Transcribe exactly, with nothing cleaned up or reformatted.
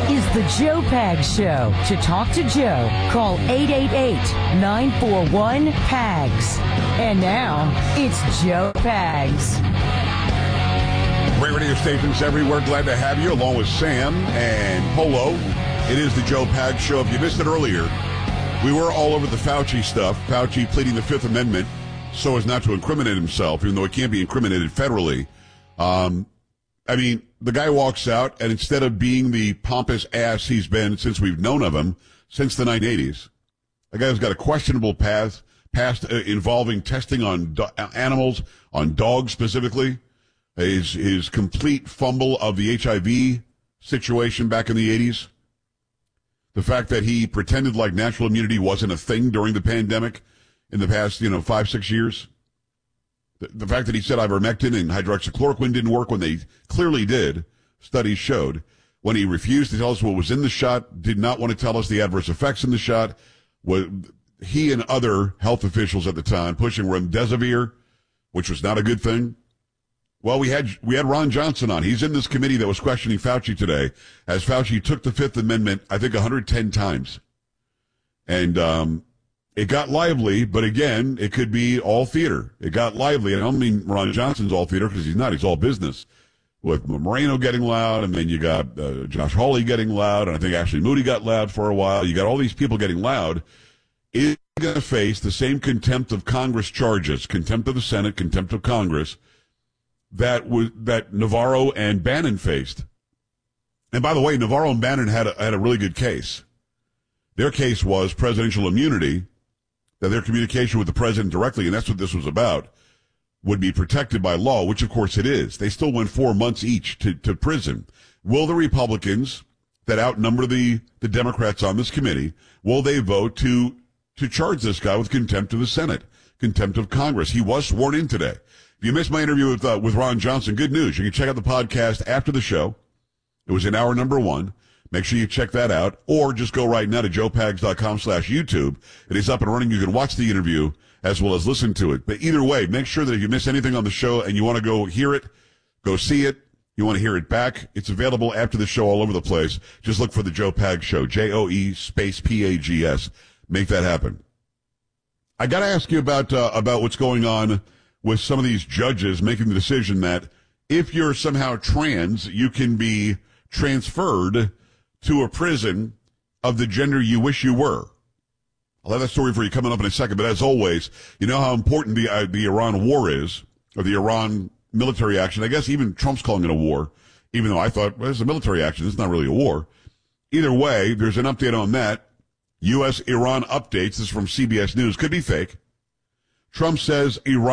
is the Joe Pags Show. To talk to Joe, call eight eight eight, nine four one, P A G S. And now, it's Joe Pags. Great radio stations everywhere. Glad to have you, along with Sam and Polo. It is the Joe Pags Show. If you missed it earlier, we were all over the Fauci stuff. Fauci pleading the Fifth Amendment so as not to incriminate himself, even though it can't be incriminated federally. Um, I mean, the guy walks out, and instead of being the pompous ass he's been since we've known of him, since the nineteen eighties, the guy's got a questionable path, past uh, involving testing on do- animals, on dogs specifically, his, his complete fumble of the H I V situation back in the eighties, the fact that he pretended like natural immunity wasn't a thing during the pandemic in the past, you know, five, six years. The, the fact that he said ivermectin and hydroxychloroquine didn't work when they clearly did, studies showed. When he refused to tell us what was in the shot, did not want to tell us the adverse effects in the shot. Was, he and other health officials at the time pushing remdesivir, which was not a good thing. Well, we had we had Ron Johnson on. He's in this committee that was questioning Fauci today, as Fauci took the Fifth Amendment, I think, one hundred ten times. And um, it got lively, but again, it could be all theater. It got lively, and I don't mean Ron Johnson's all theater, because he's not. He's all business. With Moreno getting loud, and then you got uh, Josh Hawley getting loud, and I think Ashley Moody got loud for a while. You got all these people getting loud. Is going to face the same contempt of Congress charges, contempt of the Senate, contempt of Congress, that was that Navarro and Bannon faced. And by the way, Navarro and Bannon had a, had a really good case. Their case was presidential immunity, that their communication with the president directly, and that's what this was about, would be protected by law, which of course it is. They still went four months each to, to prison. Will the Republicans that outnumber the, the Democrats on this committee, will they vote to to charge this guy with contempt of the Senate, contempt of Congress? He was sworn in today. If you missed my interview with uh, with Ron Johnson, good news. You can check out the podcast after the show. It was in hour number one. Make sure you check that out, or just go right now to joepags.com slash YouTube. It is up and running. You can watch the interview as well as listen to it. But either way, make sure that if you miss anything on the show and you want to go hear it, go see it, you want to hear it back, it's available after the show all over the place. Just look for the Joe Pags Show, J O E space P A G S. Make that happen. I got to ask you about uh, about what's going on with some of these judges making the decision that if you're somehow trans, you can be transferred to a prison of the gender you wish you were. I'll have that story for you coming up in a second, but as always, you know how important the uh, the Iran war is, or the Iran military action. I guess even Trump's calling it a war, even though I thought, well, it's a military action. It's not really a war. Either way, there's an update on that. U S Iran updates. This is from C B S News. Could be fake. Trump says Iran